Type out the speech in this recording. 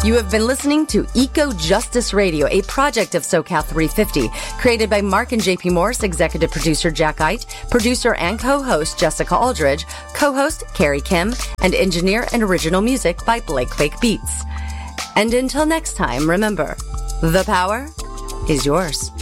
You have been listening to Eco Justice Radio, a project of SoCal 350, created by Mark and JP Morse, executive producer Jack Ite, producer and co-host Jessica Aldridge, co-host Carrie Kim, and engineer and original music by Blake Fake Beats. And until next time, remember, the power is yours.